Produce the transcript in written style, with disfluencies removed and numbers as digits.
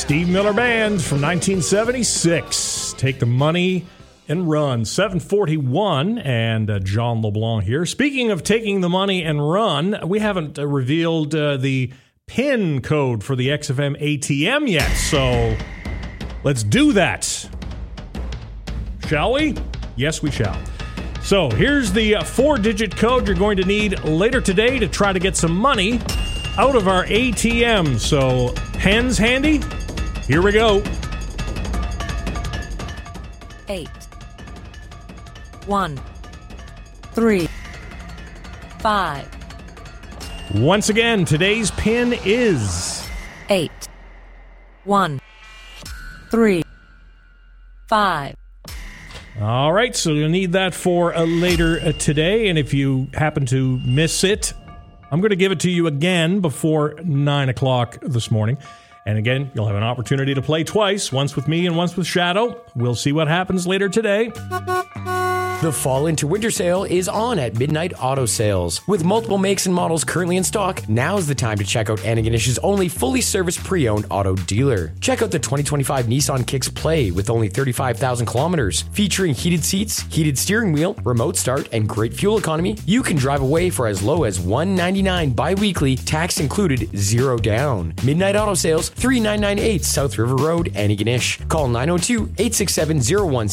Steve Miller Band from 1976. Take the money and run. 741 and John LeBlanc here. Speaking of taking the money and run, we haven't revealed the PIN code for the XFM ATM yet, so let's do that. Shall we? Yes, we shall. So here's the 4-digit code you're going to need later today to try to get some money out of our ATM. So pens handy? Here we go. 8 1 3 5. Once again, today's PIN is 8 1 3 5. All right, so you'll need that for later today. And if you happen to miss it, I'm going to give it to you again before 9 o'clock this morning. And again, you'll have an opportunity to play twice, once with me and once with Shadow. We'll see what happens later today. The fall into winter sale is on at Midnight Auto Sales. With multiple makes and models currently in stock, now's the time to check out Antigonish's only fully serviced pre-owned auto dealer. Check out the 2025 Nissan Kicks Play with only 35,000 kilometers. Featuring heated seats, heated steering wheel, remote start, and great fuel economy, you can drive away for as low as $199 bi-weekly, tax included, 0 down. Midnight Auto Sales, 3998 South River Road, Antigonish. Call 902-867-01